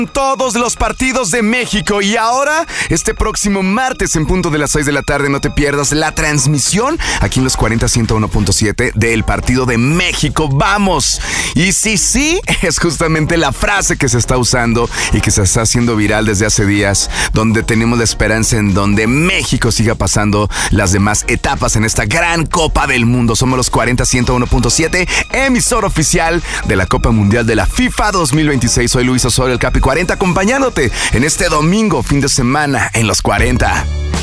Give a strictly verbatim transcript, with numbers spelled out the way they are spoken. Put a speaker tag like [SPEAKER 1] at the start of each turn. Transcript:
[SPEAKER 1] Todos los partidos de México y ahora, este próximo martes en punto de las seis de la tarde, no te pierdas la transmisión aquí en los cuarenta ciento uno punto siete del partido de México. ¡Vamos! Y sí, sí, es justamente la frase que se está usando y que se está haciendo viral desde hace días, donde tenemos la esperanza en donde México siga pasando las demás etapas en esta gran Copa del Mundo. Somos los cuarenta ciento uno punto siete, emisor oficial de la Copa Mundial de la FIFA dos mil veintiséis. Soy Luis Osorio, el Capi cuarenta, acompañándote en este domingo, fin de semana, en los cuarenta.